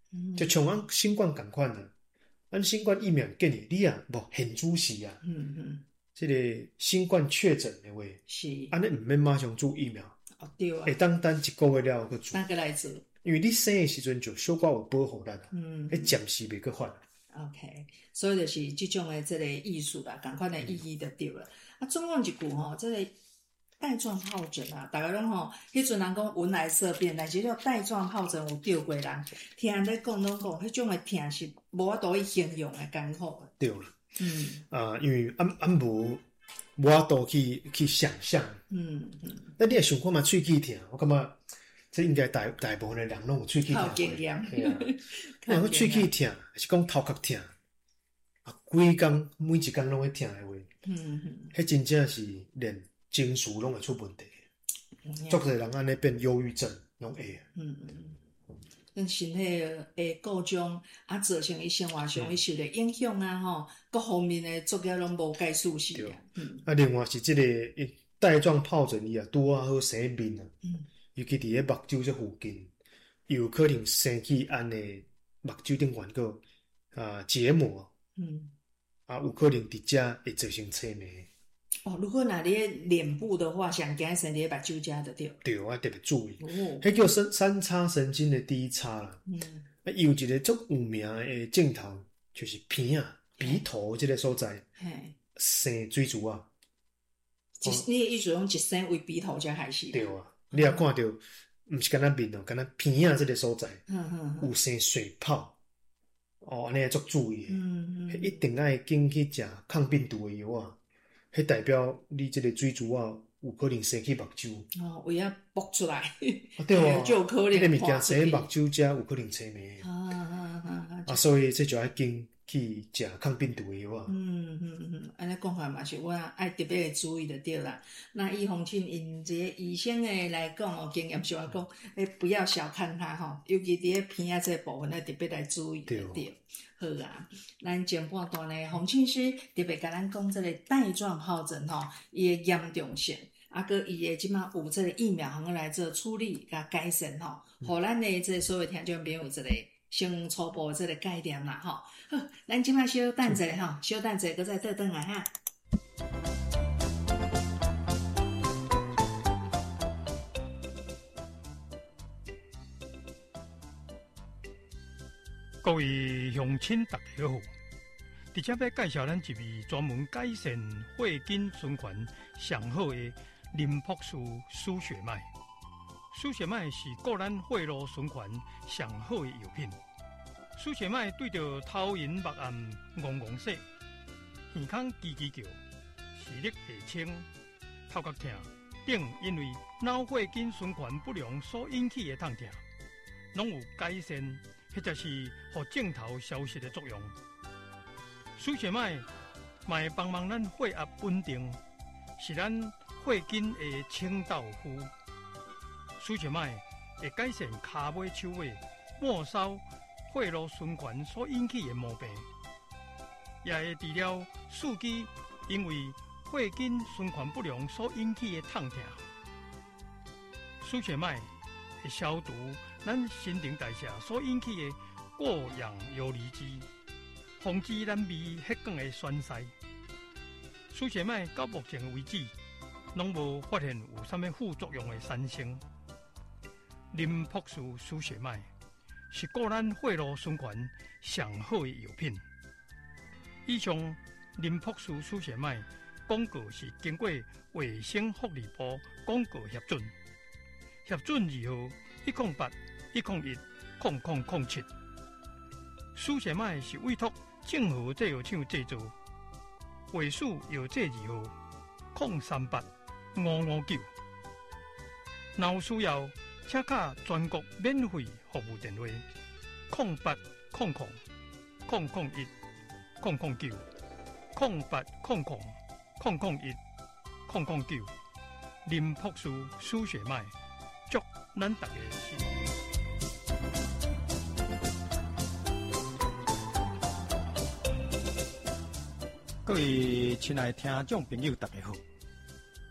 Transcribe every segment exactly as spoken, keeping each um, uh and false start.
嗯， 就像咱新冠同款啊，咱新冠疫苗建议你啊，无现主时啊， 嗯嗯， 这个新冠确诊的话， 是， 安尼唔免马上做疫苗， 哦对啊， 会当等一个月了去做， 哪个来做？ 因为你生的时阵就小可有保护咱啊， 嗯迄暂时袂去发。 OK，所以就是这种的这个艺术啦，赶快的意义就对了。啊，总共一句吼，这个带状疱疹啊，大家拢吼，迄阵人讲闻来色变，但是了带状疱疹有得过人，听人咧讲拢讲，迄种的疼是无法度去形容的艰苦的。 对啦， 嗯啊，因为俺俺无无法度去去想象。 嗯嗯， 那你也想看嘛，喙齿疼，我感觉这应该大大部分的人拢有喙齿疼。 靠经验。 对啊，我喙齿疼，还是讲头壳疼，啊，规工每一工拢会疼的话， 嗯嗯， 迄真正是连情绪拢会出问题。足侪人安尼变忧郁症，拢会。 嗯嗯，跟身体的各种啊，造成伊生活上伊受到影响啊，吼，各方面的作业拢无解释是啊。嗯， 啊，另外是即、这个带状疱疹伊也拄啊好生面啊， 嗯， 尤其伫咧目睭这附近，有可能生起安尼目睭顶缘个啊结膜， 嗯， 啊有可能伫遮会造成青霉。 哦，如果那咧脸部的话，上惊生伫目睭遮就对。 对，我特别注意。 哦， 迄叫三三叉神经的第一叉啦。 嗯， 啊，有一个足有名的镜头，就是鼻啊鼻头这个所在嘿， 生水珠啊。 一你的意思讲一生为鼻头才开始。 对啊，你也看到，毋是干那面哦，干那鼻啊这个所在， 嗯嗯有生水泡。哦，安尼足注意的。 嗯嗯， 一定爱紧去食抗病毒的药啊。迄代表你这个水珠啊，有可能生去目睭。 哦，为啊爆出来， 啊，对哦， 就有可能迄个物件看出去生目睭遮有可能青霉。 啊啊啊啊！ 啊，所以这就要紧去食抗病毒的药啊。 嗯嗯嗯，安尼讲法嘛是我爱特别注意的对啦。那以洪庆因这个医生的来讲哦，经验是话讲，诶，不要小看它吼，尤其伫咧鼻啊这部分，要特别来注意的对。好啊，咱前半段呢，洪庆师特别甲咱讲这个带状疱疹吼，伊的严重性，啊个伊的即马有这个疫苗通来做处理甲改善吼，互咱的这所有听众朋友这个先初步这个概念啦吼。好，咱即马小等者吼，小等者搁再倒转来哈。 各位乡亲，大家好！伫遮要介绍咱一味专门改善血筋循环上好的林朴素输血麦。输血麦是顾咱血路循环上好的药品。输血麦对着头晕目暗、戆戆说、耳孔叽叽叫、视力下清、头壳痛等，因为脑血筋循环不良所引起的痛痛，拢有改善。或者是互镜头消失的作用。输血麦嘛会帮忙咱血压稳定，是咱血筋的清道夫。输血麦会改善骹尾、手尾、末梢血路循环所引起的毛病，也会治疗四肢因为血筋循环不良所引起的痛痛。输血麦会消毒咱新陈代谢所引起的过氧游离基，防止咱胃血管的栓塞。输血麦到目前为止，拢无发现有啥物副作用的产生。林朴素输血麦是顾咱血路循环上好的药品。以上林朴素输血麦广告是经过卫生福利部广告核准，核准二号一零八一零一零零零七。输血麦是委托正和制药厂制作，卫数药剂二号零三八五五九。若有需要，请卡全国免费服务电话：零八零零零零一零零九零八零零零零一零零九。林朴素输血麦，祝咱大家幸福。 各位亲爱的听众朋友，大家好！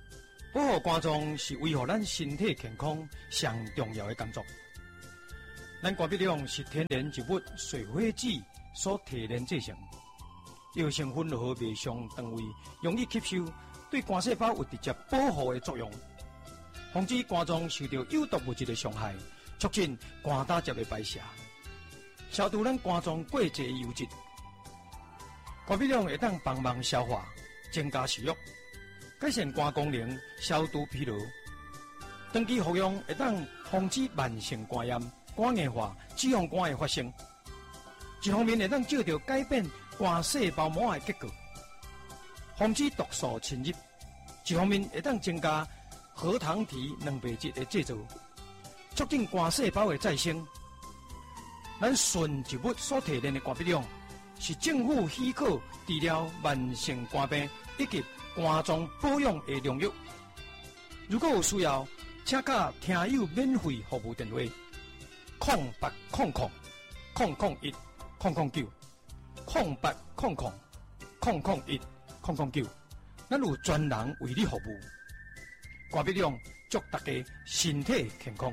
保护肝脏是维护咱身体健康上重要的工作。 咱瓜必亮是天然植物水火子所提炼制成，药成分落去胃上肠胃容易吸收，对肝细胞有直接保护的作用，防止肝脏受到有毒物质的伤害，促进肝胆汁的排泄，消除咱肝脏过多的油脂。瓜必亮会当帮忙消化，增加食欲，改善肝功能，消除疲劳。长期服用会当防止慢性肝炎、肝硬化、脂肪肝的发生。一方面会当照着改变肝细胞膜的结构，防止毒素侵入；一方面会当增加核糖体蛋白质的制造，促进肝细胞的再生。咱纯植物所提炼的肝必亮，是政府许可治疗慢性肝病以及肝脏保养的良药。如果有需要，请假听友免费服务电话：空八空空空空一空空九空八空空空空一空空九，咱有专人为你服务。瓜必亮祝大家身体健康。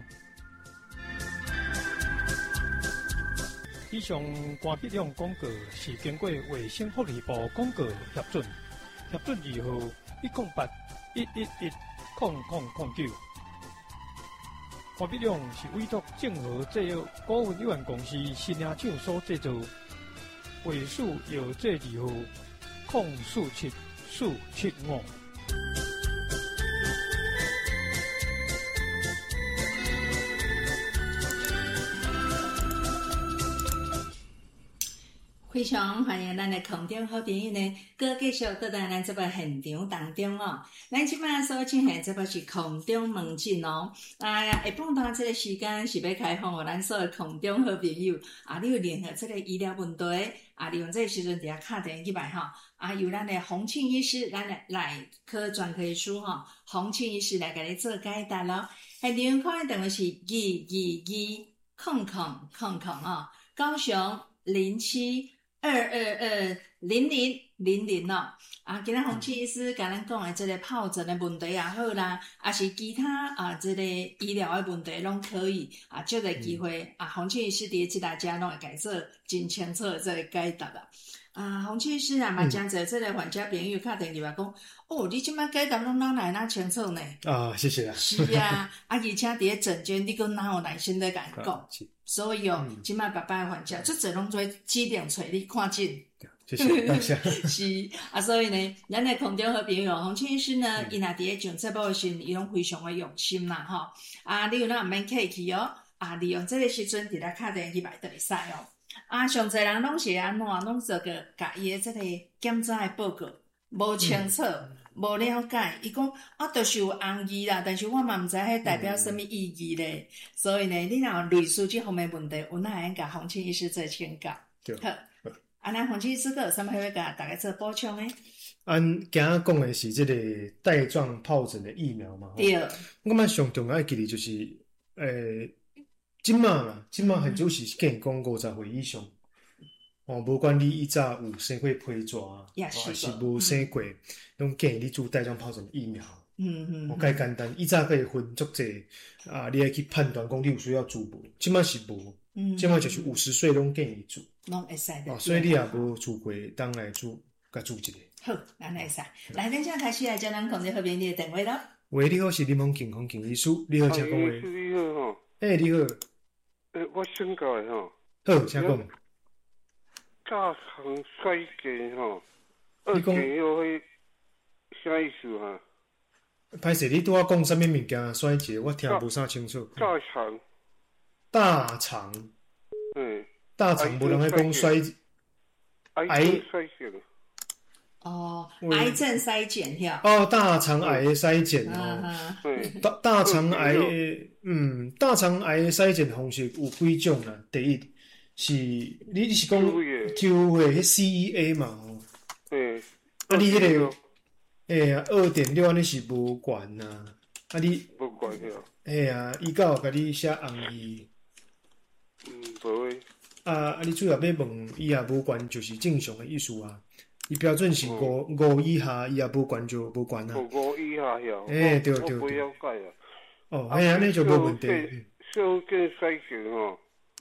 以上瓜必亮广告是经过卫生福利部广告核准，核准字号一空八一一一空空空九。瓜必亮是委托正和制药股份有限公司新亚厂所制造，尾数有这字号空四七四七五。 非常欢迎咱的空中好朋友呢，搁继续搁在咱这个现场当中哦。咱即摆所进行这个是空中门诊哦。啊，下晡当这个时间是要开放互咱所有空中好朋友啊，你有任何这个医疗问题啊，利用这个时阵伫遐敲电入来吼，啊，由咱的洪庆医师，咱的内科专科医师吼，洪庆医师来给你做解答咯。现场看的电话是二二二空空空空哦，高雄零七。二二二零零零零哦，啊，今仔洪庆医师甲咱讲的这个疱疹的问题也好啦，啊是其他啊这个医疗的问题拢可以啊，借个机会、嗯、啊，洪庆医师伫即大家拢会解做真清楚的这个解答啦。啊，洪庆医师啊，嘛真侪这个患者朋友敲电话讲，哦，你即摆解答拢哪来哪清楚呢？ 啊，谢谢啊。 是啊，啊，而且伫咧诊间，你阁哪有耐心咧甲伊讲？所以哦，即摆白白患者，足侪拢做指定找你看诊。 谢谢，感谢。 是啊，所以呢，咱的空中好朋友洪庆医师呢，伊若伫咧上节目的时，伊拢非常的用心啦，吼。啊，你有哪毋免客气哦，啊，利用这个时阵伫咧敲电入来就会使哦。啊，上侪人拢是安怎，拢做个甲伊的这个检查的报告无清楚。嗯无了解，伊讲啊，就是有红字啦，但是我嘛毋知迄代表什么意义咧。嗯、所以呢，你若有类似这方面问题，有哪会甲洪庆医师做请教？好，啊，咱洪庆医师阁有啥物要甲大家做补充诶？ 按今仔讲的是这个带状疱疹的疫苗嘛？ 对。 我感觉上重要记哩就是，诶、呃，即马啦，即马很少是建讲五十岁以上。哦，无管你以早有生过皮蛇， 也是是无生过，拢、嗯、建议你做带状疱疹疫苗。 嗯嗯， 我介简单，以早可以分足济啊，你来去判断讲你有需要做无，即马是无， 嗯， 即马就是五十岁拢建议做， 拢会使的。 哦，所以你也无做过，当来做，甲做一个。 好，咱会使。来，等下开始来将咱空中好朋友的电话咯。 喂，你好，是林峰健康健医师，你好，请讲话。 你好吼。 诶，你好。 诶，我想讲诶吼。 好，请讲。 大肠衰竭吼，二件要迄啥意思哈？ 歹势，你拄仔讲啥物物件衰竭？我听无啥清楚。 大肠。 大肠。 嗯。 大肠无人喺讲衰。 癌症衰竭。 哦，癌症筛检遐。 哦，大肠癌的筛检哦。 嗯。 大大肠癌的，嗯，大肠癌的筛检方式有几种啦？第一。是，你你是讲 Q 会迄 C E A 嘛？吼。 嗯。 啊，你迄个，哎呀，二点六安尼是无悬呐。啊，你。 无悬个。 哎呀，伊甲有甲你写红字。 嗯，无诶。 啊啊，你主要要问，伊也无悬，就是正常的意思啊。伊标准是五五以下，伊也无悬就无悬啊。 五以下遐。 哎，对对对。 我不了解啊。 哦，哎呀，那就无问题。 小件筛检吼。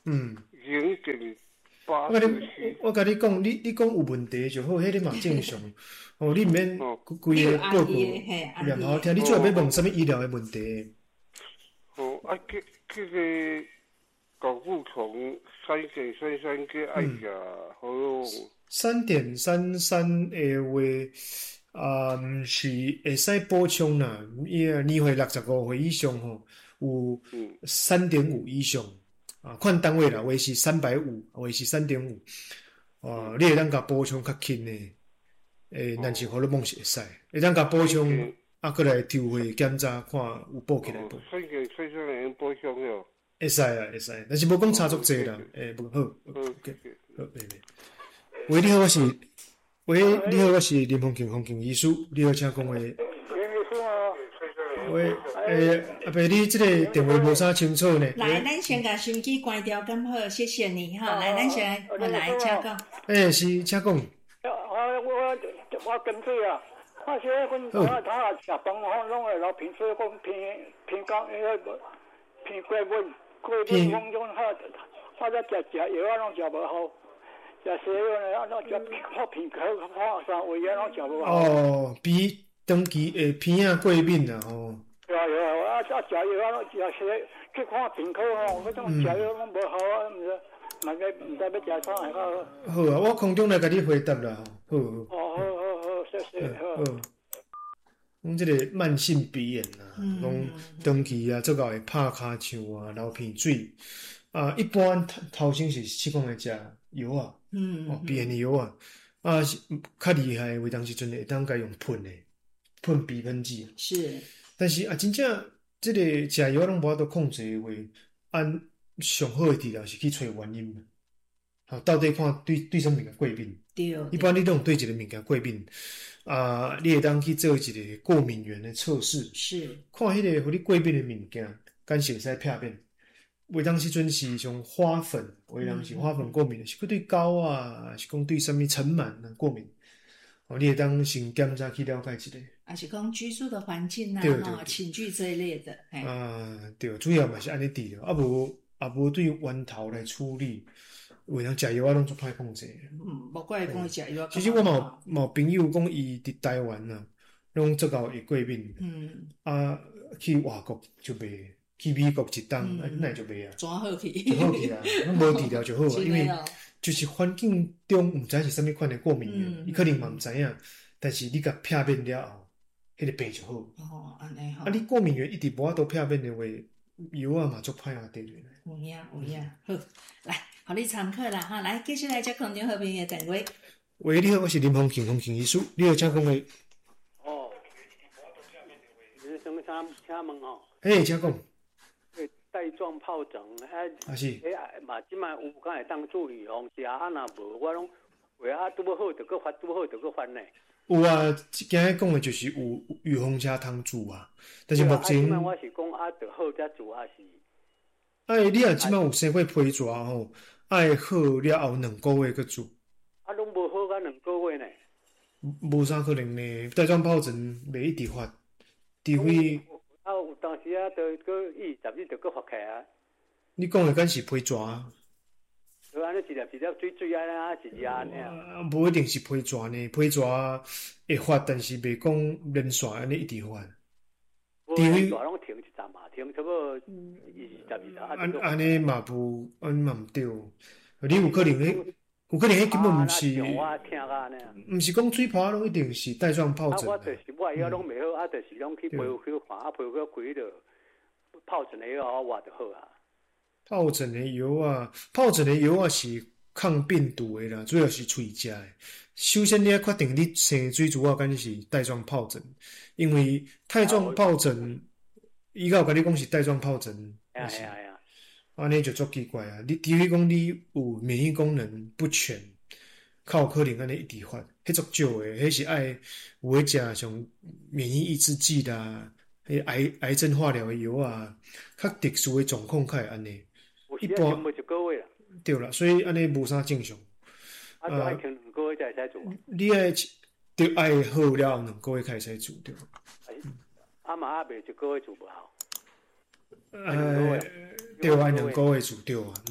嗯， 零点八我甲你四七。 我甲你讲，你你讲有问题就好，迄个嘛正常。哦，你毋免哦规个报告嘿念好听，你主要要问什么医疗的问题？ 哦，啊，这这个睾固酮三点三三个爱食好用。 三点三三的话，啊，毋是会使补充啦。伊啊，年岁六十五岁以上吼，有三点五以上啊，看单位啦，或是三百五，或是三点五。啊，你会当甲补充较轻的，诶，男性荷尔蒙是会使，会当甲补充，啊，过来抽血检查看有补起来无。 三点三三能补充了。 会使啊，会使，但是无讲差足济啦，诶，无好，好，好，诶。喂，你好，我是喂，你好，我是林凤庆，凤庆医师，你好，请讲话。林医师啊， 喂，诶，阿伯，你这个电话无啥清楚呢？ 来，咱先把手机关掉，咁好，谢谢你哈。来，咱先我来，请讲。 诶，是，请讲。 我我我跟水啊，我说阮他他食饭吼，拢会老平时讲偏偏讲迄个偏过敏，过敏讲种好，我再食食药啊，拢食无好。食西药呢，啊，那食好偏口，好啥胃啊，拢食无好。 哦，鼻长期诶鼻啊过敏啊，吼。 有啊有啊，啊啊食药啊，食西去看偏口吼，迄种食药拢无好啊，毋是，嘛个毋知要食啥会好。 好啊，我空中来甲你回答啦，好。哦， 好好好，谢谢。好。 讲即个慢性鼻炎啊，讲长期啊，足够会拍骹唱啊，流鼻水啊，一般头先是试讲来食药啊。嗯，哦，鼻炎的药啊，啊，较厉害的话，当时阵会当该用喷的，喷鼻喷剂。 是， 但是啊，真正即个食药拢无法度控制的话，按上好的治疗是去找原因嘛。好，到底看对对什么物件过敏？ 对。 一般你拢对一个物件过敏，啊，你会当去做一个过敏原的测试。 是。看迄个互你过敏的物件，敢是会使片面。有当时阵是像花粉，有人是花粉过敏，是佮对膏啊，是讲对什么尘螨啊过敏。哦，你会当先检查去了解一下。 还是讲居住的环境啊，哈，寝具这一类的。 啊，对，主要嘛是安尼治疗，啊无啊无对源头来处理，有人食药啊拢做歹控制。 嗯，无怪讲食药。 其实我嘛嘛朋友讲伊伫台湾啊，拢做到会过敏。嗯。啊，去外国就袂。去美国一档，啊，那就袂啊， 怎好去？ 就好去啊，拢无治疗就好啊，因为就是环境中毋知是啥物款的过敏源，伊可能嘛毋知影，但是你甲片面了后，迄个病就好。 哦，安尼吼。啊， 你过敏源一直无法度片面的话，药啊嘛足歹啊，对落来。 有影有影，好，来，互你参考啦哈，来继续来接空中和平的电话。 喂，你好，我是林凤庆，凤庆医师，你好，请讲话。 哦，你是什么请请问吼？ 嘿，请讲。 带状疱疹， 啊是， 诶嘛，即摆有敢会当注预防食，啊若无，我拢话啊拄好，着搁发，拄好着搁发呢。 有啊，今日讲的就是有预防车通做啊，但是目前， 啊，即摆我是讲啊，着好才做啊是。 哎，你啊，即摆有生过皮蛇吼，爱好了后两个月去做。 啊，拢无好甲两个月呢。 无啥可能呢，带状疱疹袂一直发，除非。 啊，有当时啊，着搁伊十日着搁发起啊。 你讲的敢是皮蛇？ 就安尼一粒一粒水水安尼啊，一日安尼啊。 无一定是皮蛇呢，皮蛇会发，但是袂讲连续安尼一直发。 除非蛇拢停一阵嘛，停差不多二十日啊。 安安尼嘛无，安尼嘛毋对。你有可能迄，有可能迄根本毋是。 我听啊呢。 毋是讲水泡拢一定是带状疱疹。 啊，我就是我药拢袂好，啊，就是拢去陪去看，啊，陪去开着疱疹的药，我就好啊。 疱疹的药啊，疱疹的药啊是抗病毒的啦，主要是喙食的。首先你要确定你生水珠啊，敢是带状疱疹，因为带状疱疹，伊甲有甲你讲是带状疱疹， 哎呀哎呀， 安尼就足奇怪啊！你除非讲你有免疫功能不全，较有可能安尼一直发，迄足少的，迄是爱有诶食像免疫抑制剂啦，迄癌癌症化疗的药啊，较特殊的状况较会安尼。 一般一个月啦。 对啦，所以安尼无啥正常。 啊，就爱停两个月才会使做。 你爱就爱好了两个月才会使做对。 啊嘛，啊袂一个月做不好。 呃，对啊，两个月做对啊，嗯。好，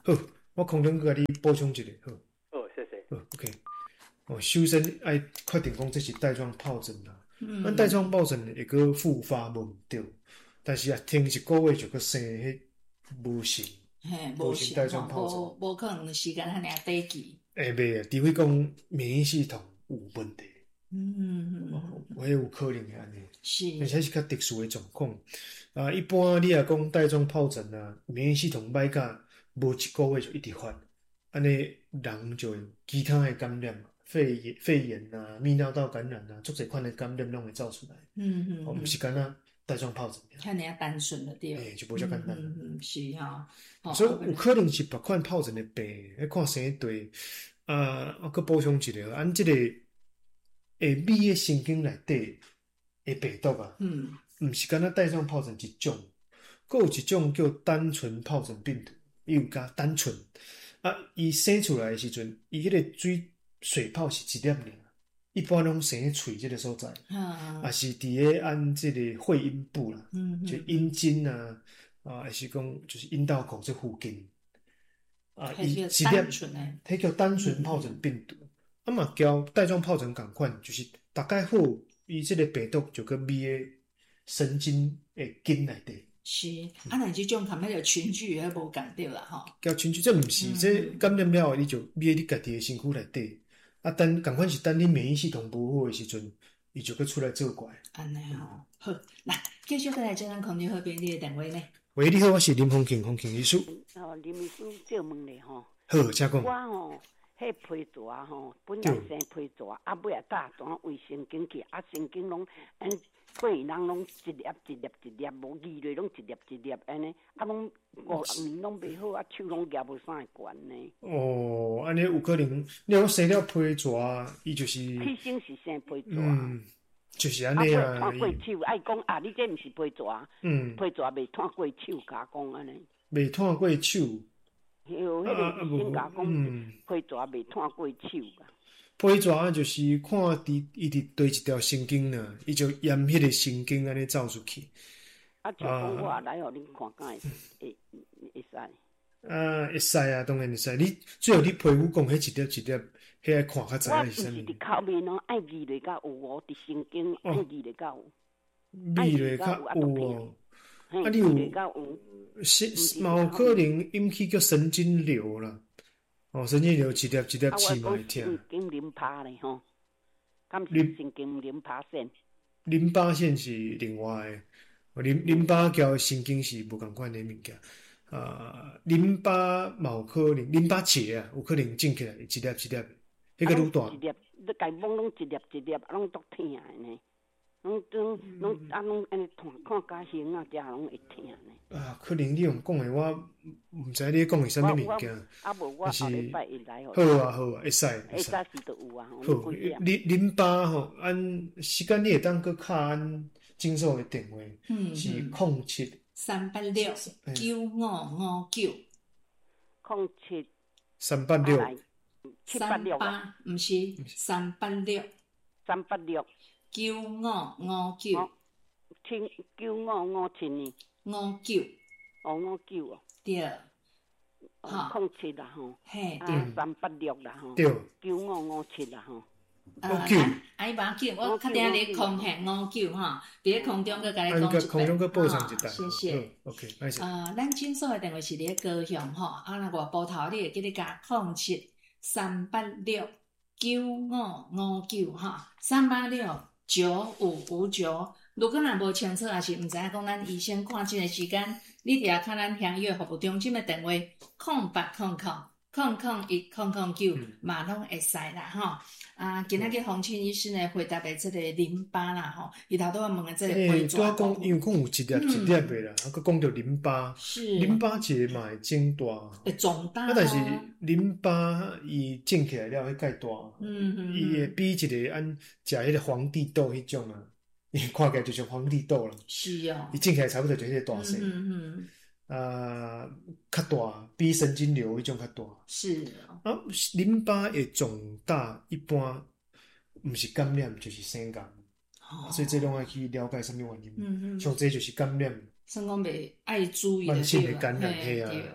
好，我空中甲你补充一个，好。 哦，谢谢。 好 ，OK。哦，首先爱确定讲这是带状疱疹啦。 嗯， 咱带状疱疹会个复发无毋对，但是啊，停一个月就个生迄无成。 嘿，无成带状疱疹， 无无可能时间遐尔短期。 会袂啊，除非讲免疫系统有问题。 嗯嗯嗯， 我有可能会安尼。 是， 而且是较特殊的状况。啊，一般你若讲带状疱疹啊，免疫系统歹甲无一个月就一直发，安尼人就会其他的感染嘛，肺炎、肺炎啊、泌尿道感染啊，足侪款的感染拢会走出来。 嗯嗯， 哦，毋是干那带状疱疹。 遐尔单纯的对。 诶，就无遮简单。 嗯嗯，是哈。 所以有可能是别款疱疹的病，迄看生对。啊，我佮补充一个，按即个下尾的神经内底的病毒啊， 嗯， 毋是干那带状疱疹一种，佮有一种叫单纯疱疹病毒，伊有加单纯啊，伊生出来的时阵，伊迄个水水泡是一粒尔，一般拢生喺喙即个所在， 啊， 啊是伫咧按即个会阴部啦， 嗯， 就阴茎啊，啊还是讲就是阴道口这附近。啊，伊一粒，迄叫单纯疱疹病毒。啊嘛，交带状疱疹共款，就是大概好，伊即个病毒就佮咪诶神经诶根内底。 是，啊，但即种含迄个群聚还无共对啦吼。 交群聚，这毋是，这感染了后，你就咪你家己诶身躯内底。啊，等共款是等你免疫系统无好诶时阵，伊就佮出来作怪。 安尼吼，好，来继续过来，即咱空中好朋友的电话呢。 喂，你好，我是林凤庆，凤庆医师。 哦，林医师借问你吼。 好，请讲。 我吼，迄皮蛇吼，本来生皮蛇，啊尾啊大段胃神经去，啊神经拢安过人拢一粒一粒一粒，无二类拢一粒一粒安尼，啊拢五六年拢袂好，啊手拢举无啥会悬呢。 哦，安尼有可能，你讲生了皮蛇，伊就是。 起生是生皮蛇。 嗯。就是安尼啊！ 啊，过手，爱讲啊，你这毋是皮蛇，嗯，皮蛇未脱过手，甲讲安尼。 未脱过手。 有迄个医生甲讲，皮蛇未脱过手噶。 皮蛇就是看伫伊伫对一条神经呢，伊就沿迄个神经安尼走出去。 啊，就讲我来互恁看，敢会会会使？ 啊，会使啊，当然会使。你最后你皮肤讲迄一粒一粒。迄个看较知影是啥物？ 我就是伫口面咯，爱味落较有哦，伫神经爱味落较有， 味落较有哦。啊，你有是嘛？有可能引起叫神经瘤啦。哦，神经瘤一粒一粒刺嘛会痛。 神经淋巴咧吼，敢是神经淋巴腺？ 淋巴腺是另外的，淋淋巴交神经是无共款的物件。啊，淋巴嘛有可能，淋巴结啊，有可能进起来一粒一粒。迄个愈大， 一粒，你家摸拢一粒一粒，拢足疼的呢。拢拢拢啊，拢安尼看看家形啊，遮拢会疼呢。 啊，可能你用讲的，我毋知你讲的啥物物件。 啊无，我后礼拜会来吼。 好啊好啊，会使会使。 会使是都有啊。 好，淋淋巴吼，按时间你会当搁敲按诊所的电话，是零七三八六九五五九， 零七三八六。 七八六啊，毋是三八六， 三八六九五五九， 七九五五七呢？ 五九， 哦五九哦， 对， 哈，零七啦吼， 嘿， 对，三八六啦吼， 对， 九五五七啦吼， 五九，哎，五九，我较定咧空嘿五九哈，伫咧空中佮甲你讲一空中佮报上一谢谢。 OK， 啊，咱诊所的电话是伫咧高雄吼，啊，若外部头你会记得加零七。三八六九五五九哈，三八六九五五九。如果若无清楚，也是毋知影讲咱医生看诊的时间，你伫遐看咱乡医服务中心的电话，空八空空空空一空空九，嘛拢会使啦吼。啊，今仔日洪清医师呢回答的这个淋巴啦吼，伊头拄仔问的这个回转。 诶，拄仔讲，因为讲有一粒一粒的啦，啊，佮讲到淋巴， 是淋巴结嘛会肿大， 会肿大。 啊，但是淋巴伊肿起来了会介大， 嗯嗯， 伊会比一个按食迄个皇帝豆迄种啊，伊看起来就像皇帝豆啦。 是哦， 伊肿起来差不多就迄个大细。 嗯嗯。 啊，较大，比神经瘤迄种较大。 是啊，淋巴会肿大，一般毋是感染就是生感，哦、所以这拢要去了解什么原因。嗯嗯，像这就是感染。 算讲袂爱注意的慢性的感染，嘿啊，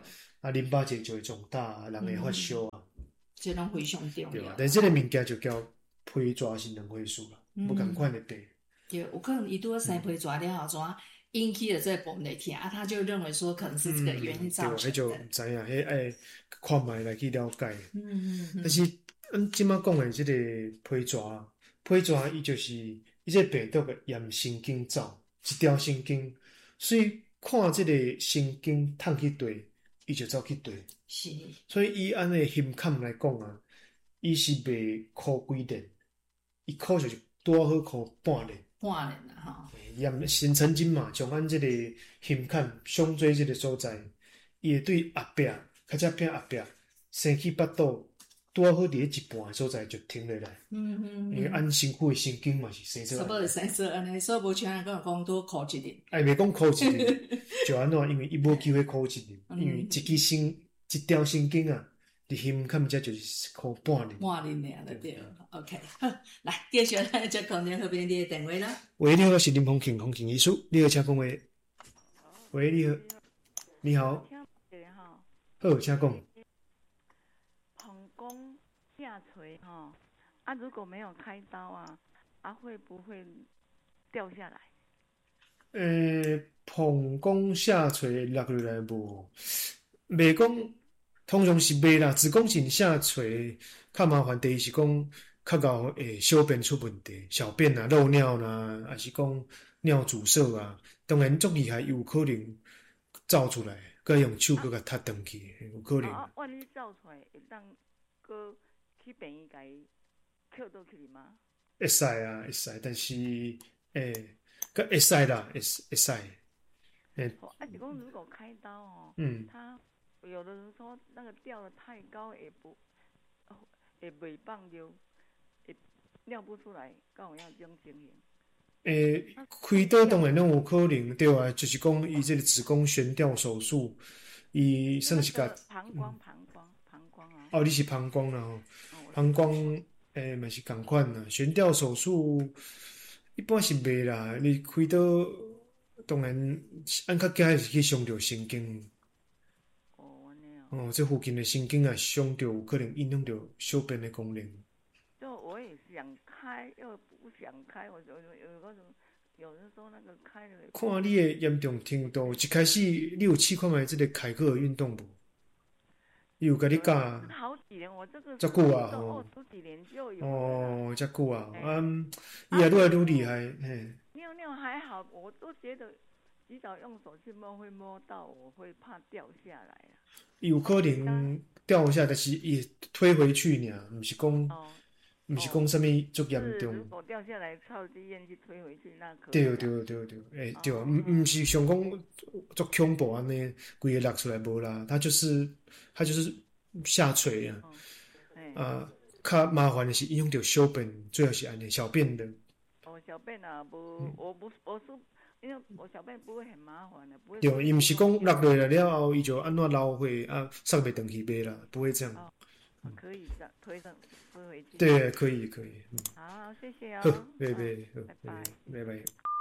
啊淋巴结就会肿大，人会发烧啊， 这拢非常重要。 对吧？但这个物件就叫皮蛇型两回数啦，不共款的病。 对，有可能伊拄啊生皮蛇了后，怎啊引起了这个崩的疼啊，他就认为说可能是这个原因造成的。 对，迄就毋知影，迄爱看脉来去了解。 嗯嗯嗯。 但是咱即马讲的即个皮蛇，皮蛇伊就是伊这病毒个沿神经走，一条神经，所以看即个神经通去对，伊就走去对。 是。 所以以安尼胸坎来讲啊，伊是袂箍几年，伊箍就是拄好箍半年。 半年啦吼。 沿新陈筋嘛，从咱即个胸坎胸椎即个所在，伊会对后壁较只偏后壁生起巴肚，拄好伫咧一半所在就停落来。 嗯嗯。 因为按身躯的神经嘛是生做。 差不多会生做安尼，所以无像咱讲讲拄箍一年。 哎，袂讲箍一年，就安怎？因为伊无机会箍一年，因为一支神一条神经啊。伫胸坎遮就是箍半年， 半年尔就对。OK， 好，来继续咱接空中那边你的电话啦。 喂，你好，我是林凤庆，凤庆医师，你好，请讲话。喂，你好，你好。好，请讲。 膀胱下垂哈，啊，如果没有开刀啊，啊会不会掉下来？ 呃，膀胱下垂落落来无？袂讲。通常是袂啦，子宫颈下垂较麻烦。第一是讲较高诶，小便出问题，小便啊、漏尿啦，还是讲尿阻塞啊。当然，足厉害有可能走出来，佮用手佮甲踢转去，有可能。 啊，万一走出来，会当佮去病院甲伊扣倒去吗？ 会使啊，会使，但是诶，佮会使啦，会会使。诶， 啊，是讲如果开刀哦， 嗯， 他。有的人说那个吊得太高也不也袂放就也尿不出来，刚好要这种情形。 诶、欸，开刀当然拢有可能对啊，就是讲伊这个子宫悬吊手术，伊算是甲膀胱膀胱膀胱啊。 哦，你是膀胱啦吼，膀胱诶嘛是共款啦，悬吊手术一般是袂啦，你开刀当然按较惊是去伤着神经。哦，这附近的神经啊，伤着有可能影响到小便的功能。 就我也想开，又不想开，我有有个有人说那个开了。 看你的严重程度，一开始你有试看卖这个凯格尔运动无？伊有甲你教？ 好几年，我这个遮久啊，吼， 十几年就有。 哦，遮久啊，嗯，伊也愈来愈厉害，嘿。 尿尿还好，我都觉得。洗澡用手去摸会摸到，我会怕掉下来啊。 有可能掉下，但是伊推回去尔，毋是讲，毋是讲啥物足严重。 如果掉下来，靠医院去推回去，那可以。 对对对对，诶、欸，对，毋毋是想讲足恐怖安尼，规个落出来无啦，它就是它就是下垂啊，啊，较麻烦的是影响到小便，最好是安尼小便的。 哦，小便啊，不，我不，我是。因为我小便不会很麻烦的，不会。 对，伊毋是讲落落来了后，伊就安怎流血啊，塞袂转去买啦，不会这样。 哦，嗯、可以的，推上推回去。 对，可以可以。嗯、 好，谢谢哦。 好，拜拜， 拜拜， 拜拜。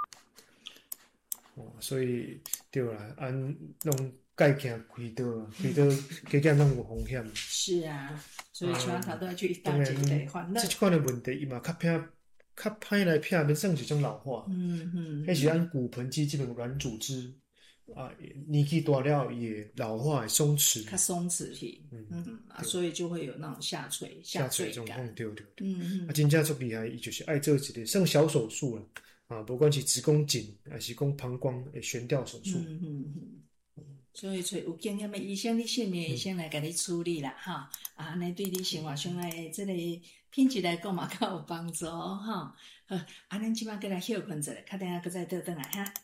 哦，所以对啦，按弄介行开刀，开刀加减拢有风险。 是啊，所以全头都要去一大截得换。 这款的问题，伊嘛较偏。较歹来片面算是一种老化， 嗯嗯， 迄是咱骨盆肌这种软组织啊，年纪大了也老化会松弛， 较松弛去，嗯嗯啊，所以就会有那种下垂下垂状况，对对对， 嗯嗯， 啊，真正足厉害，伊就是爱做一个算小手术啦，啊，不管是子宫颈还是讲膀胱的悬吊手术， 嗯嗯嗯，所以找有经验的医生，你信任医生来给你处理啦，哈、嗯，啊，安尼对你生活上的这个。品质来讲嘛，较有帮助吼。好，啊，咱即摆过来休困一下，较等下搁再倒转来哈。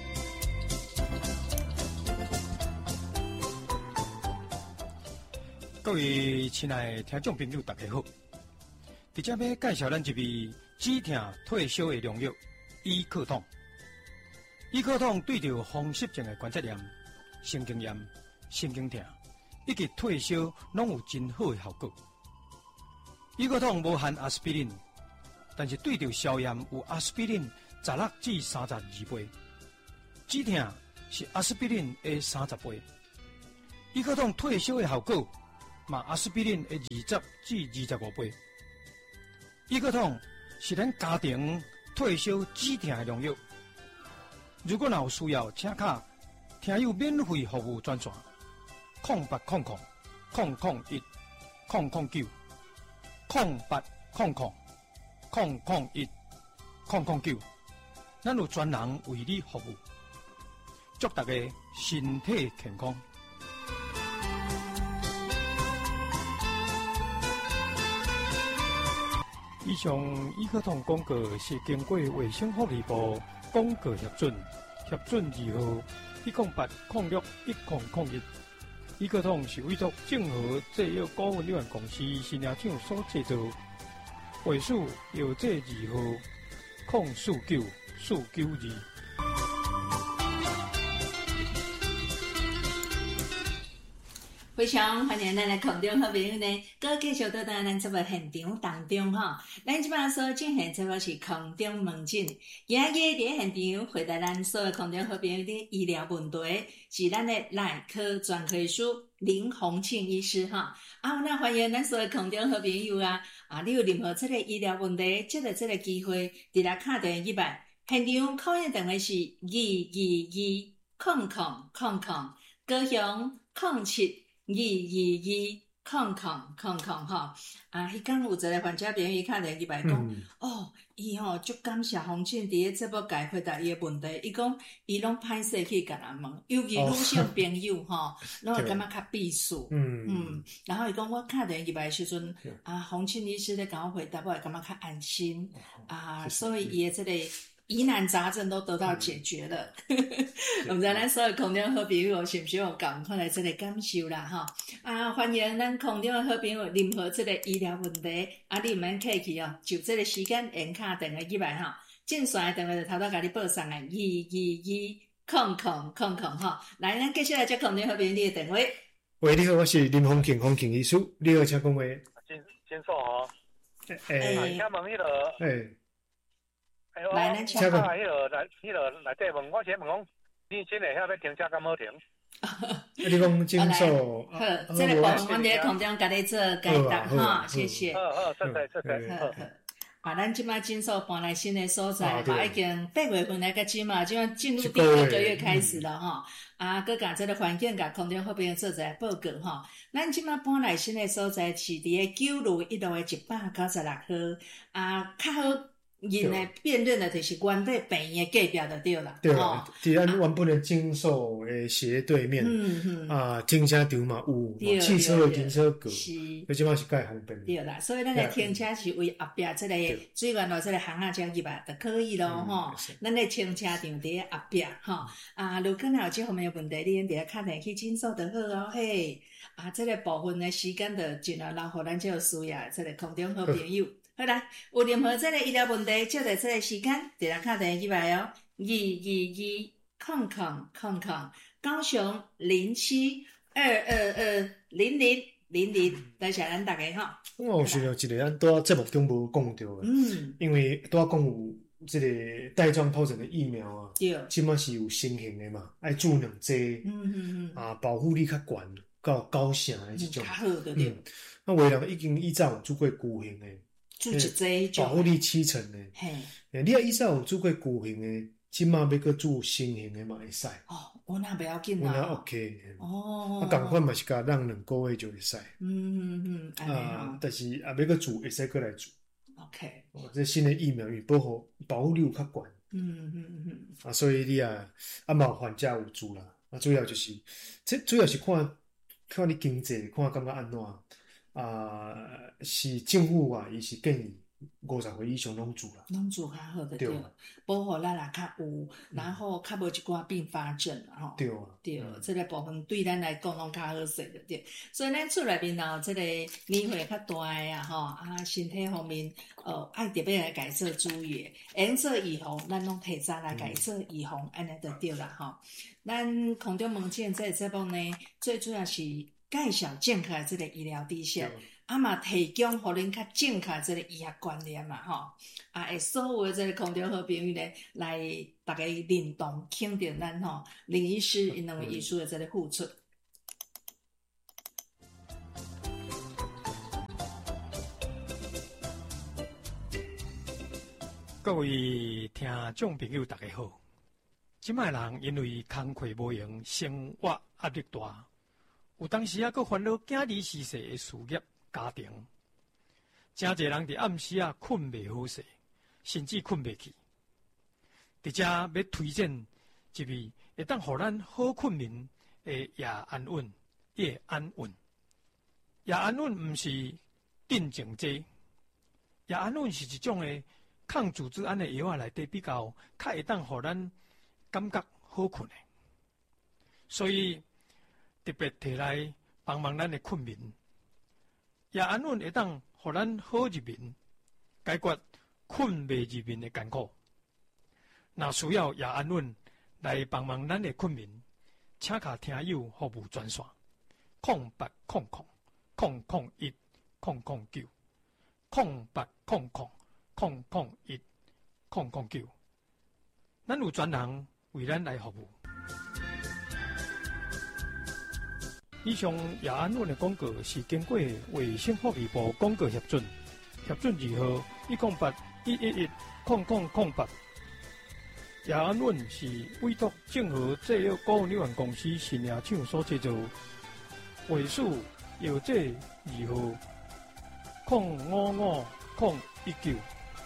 各位亲爱的听众朋友，大家好！伫遮要介绍咱一味止痛退烧的良药——伊克痛。伊克痛对着风湿症的关节炎、神经炎、神经痛以及退烧，拢有真好的效果。伊克痛无含阿司匹林，但是对着消炎有阿司匹林十六至三十二倍，止痛是阿司匹林的三十倍。 伊可通退烧的效果，嘛阿司匹林的二十至二十五倍。伊可通是咱家庭退烧止痛的良药。如果若有需要，请卡听友免费服务专线：零八空空空空一空空九零八空空空空一空空九，咱有专人为你服务。祝大家身体健康。以上医科通广告是经过卫生福利部广告核准，核准二号一零八零六一零零一。医科通是委托正和制药股份有限公司新亚厂所制造，尾数药剂二号零四九四九二。 非常欢迎咱来空中好朋友呢，搁继续倒到咱节目现场当中吼。咱即摆所进行节目是空中问诊，今日伫现场回答咱所有空中好朋友的医疗问题，是咱的内科专科医师林宏庆医师哈。啊，那欢迎咱所有空中好朋友啊！啊，你有任何这个医疗问题，借着这个机会，伫来敲电话入来，现场call in电话是二二二空空空空，高雄空七。二二二空空空空吼，啊！迄天有一个患者朋友敲电话入来讲，嗯、哦，伊吼足感谢洪庆伫咧节目解回答伊诶问题。伊讲伊拢歹势去甲人问，尤其女性朋友吼，拢、哦、会感觉较避暑。嗯嗯，然后伊讲我敲电话入来诶时阵，啊，洪庆医师咧甲我回答，我会感觉较安心。啊，所以伊诶即个疑难杂症都得到解决了，我们知咱所有空中好朋友是不是有共款的这个感受啦吼？啊，欢迎咱空中的好朋友，任何这个医疗问题，啊，你毋免客气哦，就这个时间用卡电话入来吼，正线的电话就头头甲你报上来，二二二空空空空吼，来，咱继续来接空中好朋友你的电话。 喂，你好，我是林宏庆，宏庆医师，你好，请讲话。 金金硕吼， 诶， 请问迄个， 诶。 来，咱请讲。啊，迄个来，迄个内底问，我先问讲，你真会晓要停车敢好停？ 你讲清楚。 好，这个部分我伫空中甲你做解答哈，谢谢。 好好，谢谢谢谢。 好好。啊，咱即摆诊所搬来新的所在，嘛已经八月份来个即嘛，即摆进入第二个月开始了哈。啊，佮甲这个环境甲空中好朋友做一下报告哈。咱即摆搬来新的所在是伫个九路一路的一百九十六号，啊，较好。因诶辨认的就是原底病院的隔壁就对啦， 对啊，伫咱原本的诊所诶斜对面，嗯嗯啊，停车场嘛有，汽车的停车格，是，所以即摆是介方便。 对啦，所以咱诶停车是为后壁即个水源路即个巷仔遮入来就可以咯吼。咱诶停车场伫咧后壁吼，啊，如果若有即方面诶问题，你应该敲电去诊所就好哦嘿。啊，即个部分诶时间就尽量留互咱即个需要即个空中好朋友。好啦，有任何这个医疗问题，就在这个时间，直接打电话入来哦，二二二空空空空，高雄零七二二二零零零零，多谢咱大家哈。 我有想到一个，咱拄仔节目中无讲到诶，嗯，因为拄仔讲有即个带状疱疹的疫苗啊，对，即马是有新型的嘛，爱注两剂，嗯嗯嗯，啊，保护力较悬，较高成的即种，较好对对。那为人已经依早有做过旧型的。 注一剂保护力七成的，嘿，你若以前有做过旧型的，即马要搁做新型的嘛会使。 哦，我那不要紧啦。 我那 OK。哦。啊，共款嘛是甲让两个月就会使。嗯嗯嗯。啊，但是啊要搁做会使搁来做。 OK。 哦，这新的疫苗与保护保护力有较悬。嗯嗯嗯。啊，所以你啊啊嘛患者有做啦。啊，主要就是，这主要是看看你经济，看感觉安怎。啊，是政府啊，伊是建议五十岁以上拢做啦， 拢做较好的对，保护力也较有，然后较无一寡并发症吼。 对啊， 对，这个部分对咱来讲拢较好势的对。所以咱厝内面哦，这个年岁较大诶啊吼，啊身体方面，呃，爱特别来家做注意，用做预防，咱拢提早来家做预防，安尼就对啦吼。咱空中问诊这个节目呢，最主要是介绍正确的这个医疗知识，啊嘛提供互恁较正确的这个医学观念嘛吼，啊会所有的这个空中好朋友呢，来大家认同肯定咱吼林医师因两位医师的这个付出。 各位听众朋友，大家好。即摆人因为工课无用，生活压力大，有当时啊，佫烦恼囝儿逝世的事业、家庭，真侪人伫暗时啊困袂好势，甚至困袂去。伫遮要推荐一味会当互咱好困眠的夜安稳。夜安稳，夜安稳毋是镇静剂，夜安稳是一种的抗组织胺的药啊，内底比较较会当互咱感觉好困的，所以特别摕来帮忙咱的困眠。夜安稳会当互咱好入眠，解决困袂入眠的艰苦。若需要夜安稳来帮忙咱的困眠，请卡听友服务专线。空八空空空空一空空九空八空空空空一空空九，咱有专人为咱来服务。以上夜安稳的广告是经过卫生福利部广告核准，核准字号一空八一一一空空空八。夜安稳是委托正和制药股份有限公司新亚厂所制造。尾数有这二号空五五空一九。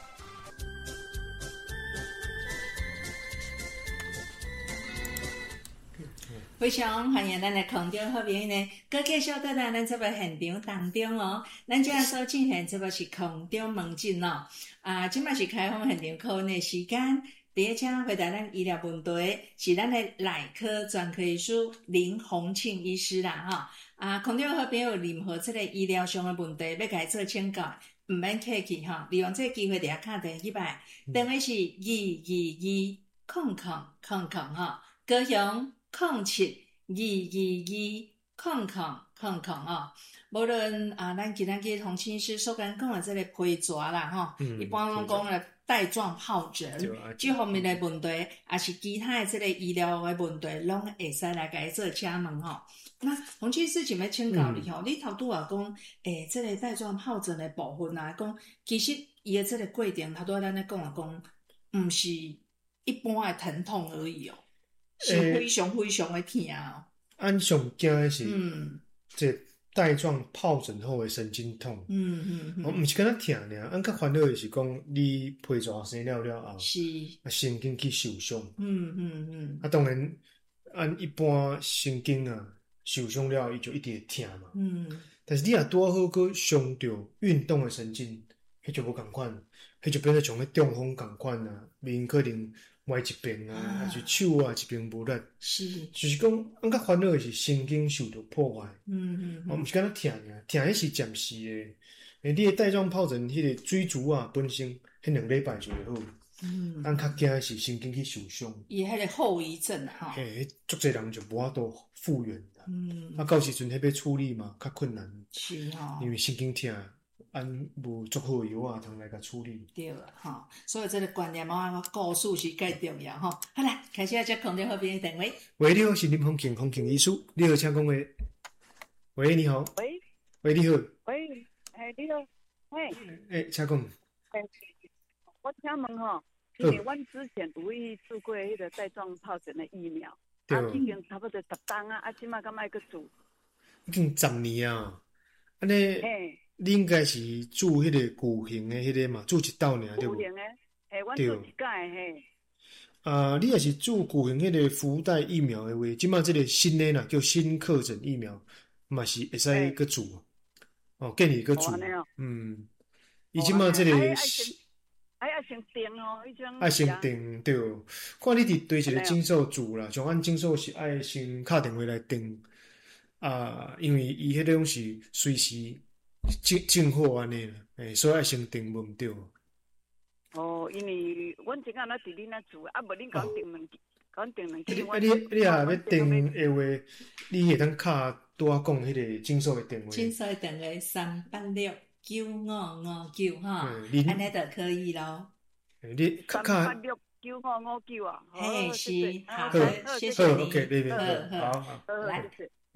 非常欢迎咱的空中好朋友呢，佮继续在咱这个现场当中哦。咱今日所进行这个是空中门诊哦，啊，今麦是开放现场考的时间。第一请回答咱医疗问题是咱的内科专科医师林宏庆医师啦哈。啊，空中好朋友任何这个医疗上的问题要甲伊做请教，毋免客气哈。利用这个机会，伫遐敲电话来，电话是二二二空空空空哈，高雄空七二二二空空空空哦。无论啊，咱今仔日洪庆医师所讲讲的这个皮蛇啦吼，嗯、一般拢讲了带状疱疹这方面的问题，也是其他的这个医疗的问题，拢会使来甲伊做请问吼。那洪庆医师想要请教你吼，嗯、你头拄也讲，诶、欸，这个带状疱疹的部分啊，讲其实伊的这个过程，头拄咱咧讲啊讲，毋是一般的疼痛而已哦，是非常非常的痛哦。 俺上惊的是，嗯，这带状疱疹后的神经痛，嗯嗯嗯，我毋是敢若痛尔，俺较烦恼的是讲你皮蛇生了了后，是啊神经去受伤，嗯嗯嗯，啊当然，按一般神经啊受伤了，伊就一定会痛嘛，嗯，但是你若拄好去伤着运动的神经，迄就无共款，迄就变做像迄中风共款啊，面可能歪一边啊，还是手啊一边无力，是，就是讲，俺较烦恼的是神经受到破坏。嗯嗯，我毋是敢若痛尔，痛迄是暂时的。诶，你的带状疱疹迄个水珠啊，本身迄两礼拜就会好。嗯，俺较惊的是神经去受伤。 伊迄个后遗症哈。 嘿，足侪人就无法度复原啦。嗯，啊，到时阵迄要处理嘛，较困难。是吼。因为神经痛。按无足好药啊，通来甲处理。 对啦，吼，所以这个观念啊，故事是介重要吼。好啦，开始啊，接空中好朋友电话。 喂，你好，是林宏庆，宏庆医师，你好，请讲话。喂，你好。 喂。 喂，你好。 喂，哎，你好，喂。 哎，请讲。 哎，我请问吼，因为阮之前有去做过迄个带状疱疹的疫苗，啊，已经差不多十档啊，啊，即马敢爱去做？ 已经十年啊，安尼。哎。你应该是注迄个巨型的迄个嘛，注一道尔对无？ 巨型的，嘿，阮注一届嘿。 啊，你若是注巨型迄个福袋疫苗的话，即马即个新的啦，叫新克疹疫苗，嘛是会使去注。哦，建议去注。嗯，伊即马即个。 哎，爱先定哦，迄种。 爱先定对，看你伫对一个诊所住啦，像阮诊所是爱先敲电话来定。啊，因为伊迄种是随时。进进货安尼啦，诶，所以爱先订无毋对。 哦，因为阮即间仔伫恁遐住，啊无恁甲阮订两，甲阮订两支。 啊，你你若要订的话，你会当敲拄仔讲迄个诊所的电话。 诊所的电话三八六九五五九哈，安尼就可以咯。 你三八六九五五九啊？ 嘿，是，好，谢谢你。OK， 对对对，好好， 来。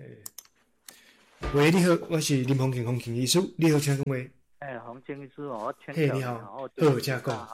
喂，你好，我是林宏庆，宏庆医师，你好，请讲话。 哎，洪庆医师哦，我请教你好，好，请讲。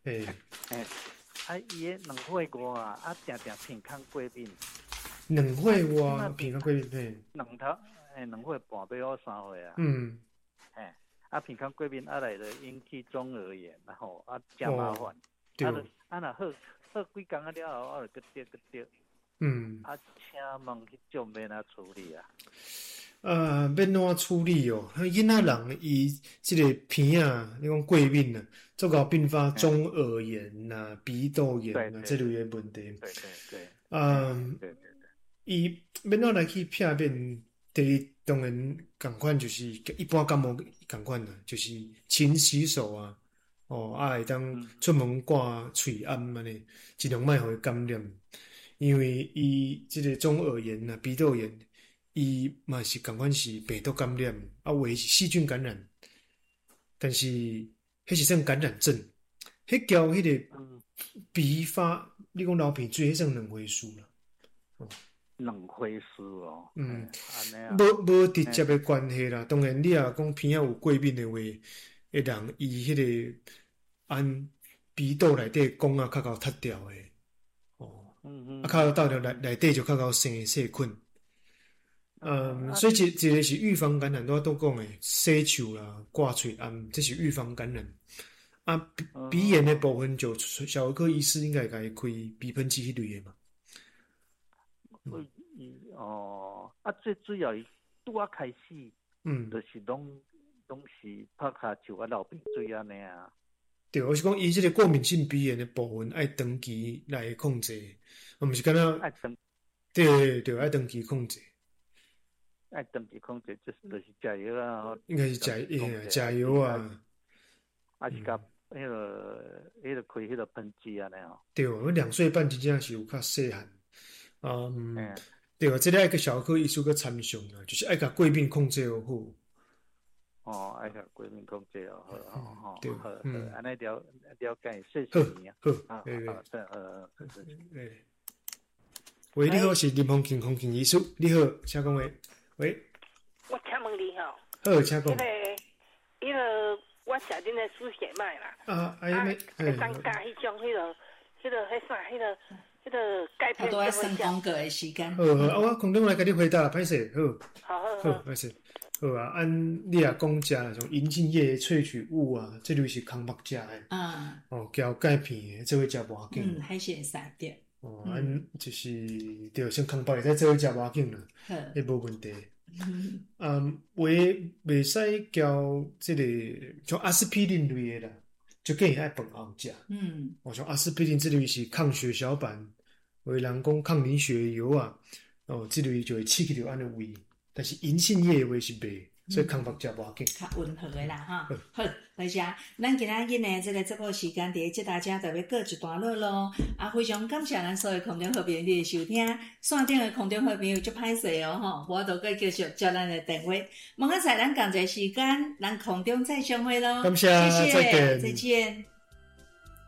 诶诶，啊，伊诶两岁外啊，啊，定定偏空过敏。 两岁外偏空过敏，嘿。 两头诶，两岁半要到三岁啊。 嗯。 嘿，啊，偏空过敏啊来就引起中耳炎，然后啊，真麻烦。 对。 啊，啊，若好好几工啊了后，啊，就搁得搁得。 嗯。 啊，请问迄种要哪处理啊？ 呃，要怎处理哦？囡仔人伊即个鼻啊，你讲过敏啊，足够并发中耳炎呐、鼻窦炎啊这类的问题。 对对对。 嗯。 对对对。 伊要怎来去避免？第一，当然共款就是一般感冒共款啦，就是勤洗手啊，哦，啊会当出门挂喙安安尼，尽量莫互伊感染，因为伊即个中耳炎啊、鼻窦炎。伊嘛是共款是病毒感染，啊，有诶是细菌感染，但是迄是算感染症，迄叫迄个鼻发，你讲流鼻水，迄算两回事啦。 哦，两回事哦。 嗯，无无直接诶关系啦。当然，你若讲鼻仔有过敏诶话，会让伊迄个按鼻窦内底管啊较够脱掉诶。哦，嗯嗯，啊，较到了内内底就较够生细菌。嗯，所以一一个是预防感染，我都讲诶，洗手啦、挂喙安，这是预防感染。啊，鼻鼻炎的部分就小儿科医师应该该开鼻喷剂迄类的嘛。 嗯，哦，啊，最主要伊拄啊开始，嗯，就是拢拢是拍下手啊流鼻水安尼啊。 对，我是讲伊即个过敏性鼻炎的部分，爱长期来控制，我毋是干那。 爱长。 对对，爱长期控制。 爱长期控制就是就是加油啊， 应该是加诶加油啊， 啊是甲迄个迄个开迄个喷剂安尼哦。 对，我两岁半真正是有较细汉，嗯，对，这个爱个小儿科医师个参详啊，就是爱甲过敏控制好。 哦，爱甲过敏控制哦，好好好， 对， 嗯，安尼了了解，谢谢你啊。 好， 好，好，呃， 诶，喂，你好，是林凤健康健医师，你好，请讲话。喂， 我请问你吼， 好，请讲。 迄个，迄个，我食恁的输血麦啦。 啊，哎呀， 会当加迄种，迄个，迄个，迄啥，迄个，迄个钙片。 都要算公个的时间。 好，好，啊，我空中来甲你回答，歹势， 好。好好好，歹势，好啊。按你啊讲食那种银杏叶萃取物啊，这类是空目食的。 嗯。 哦，交钙片的，这会食无要紧。 嗯，海鲜使对。 哦，按就是对，像空包会使做伙食无要紧啦，迄无问题。嗯，袂袂使交即个像阿司匹林类的啦，就建议爱饭后食。嗯，哦，像阿司匹林这类是抗血小板，有人讲抗凝血油啊，哦，这类就会刺激到安尼胃，但是银杏叶的话是袂。所以空腹食无要紧， 较温和的啦哈。好，大家，咱今仔日呢，这个这个时间伫即大家就要告一段落咯。啊，非常感谢咱所有空中好朋友的收听，线顶的空中好朋友就歹势哦吼，我都该继续接咱的电话。明仔载咱共一时间，咱空中再相会咯。 感谢， 谢谢， 再见， 再见。